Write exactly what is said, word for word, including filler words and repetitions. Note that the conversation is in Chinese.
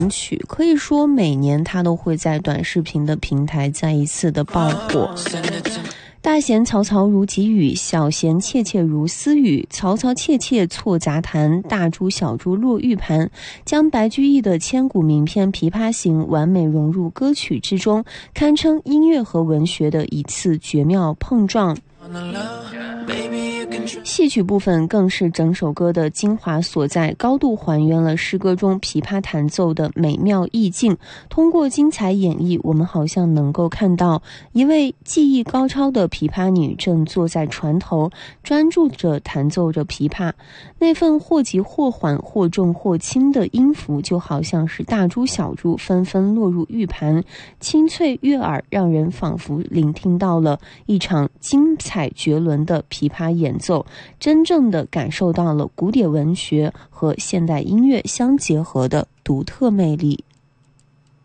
曲，可以说每年它都会在短视频的平台再一次的爆火。大弦嘈嘈如急雨，小弦切切如私语，嘈嘈切切错杂弹，大珠小珠落玉盘，将白居易的千古名篇《琵琶行》完美融入歌曲之中，堪称音乐和文学的一次绝妙碰撞。戏曲部分更是整首歌的精华所在，高度还原了诗歌中琵琶弹奏的美妙意境。通过精彩演绎，我们好像能够看到一位技艺高超的琵琶女正坐在船头，专注着弹奏着琵琶，那份或急或缓或重或轻的音符，就好像是大珠小珠纷纷落入玉盘，清脆悦耳，让人仿佛聆听到了一场精彩绝伦的琵琶演奏，真正的感受到了古典文学和现代音乐相结合的独特魅力。